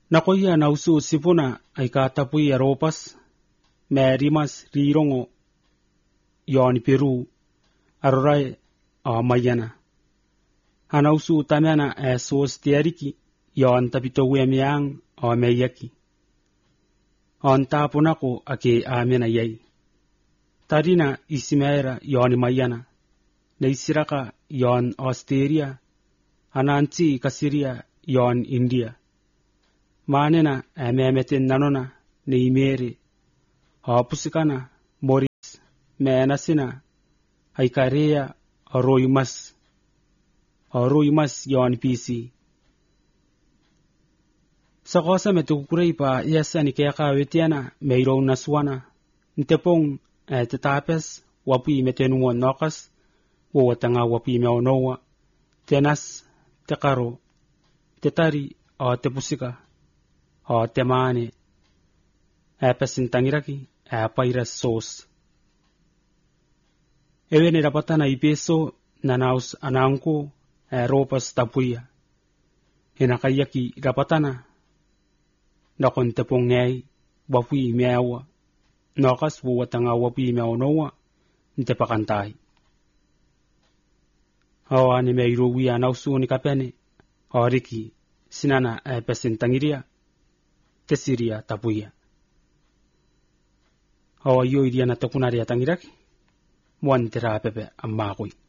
Nakoya na usu sipuna ay katapui aropas, merimas rirongo yon Peru, aroray mayana. Anausu tamana esos tiariki yon tapitowe miang meyaki. On tapunako ake amena yay. Tarina isimera yon mayana. Naisiraka yon Australia, ananti kasiria yon India. Manena ememeten nanona neimere. Hapusikana moris menasina aikarea aroimas yon PC. Sakosa metukurei pa yasa ni kaya wetiana meiro naswana. Ntepong tetapes wapi metenuwa nokas wawatanga wapi meonowa. Tenas tekaro tetari tepusika temane pesintangiraki pairas sos. Ewe ni rapatana ipeso nanaus anangko ropas tapuya. Hinakayaki rapatana nakon tepong ngay wapi meawa. Nokas wawatanga wapi meonowa ntepakantay. Hawa ni meiruwi anausu ni kapene horiki sinana pesintangiria tesiria tapuya. Hawa yo iria na takunaria tangiraki muantera pepe amakui.